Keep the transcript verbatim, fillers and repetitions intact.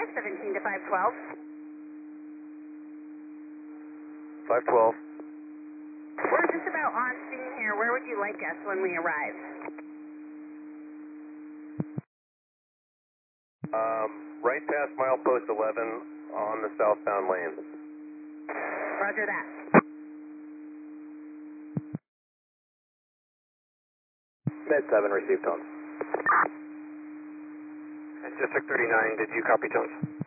five seventeen to five twelve. five twelve. We're just about on scene here. Where would you like us when we arrive? Um, right past milepost eleven on the southbound lane. Roger that. Med seven, received tones. District thirty-nine, did you copy tones?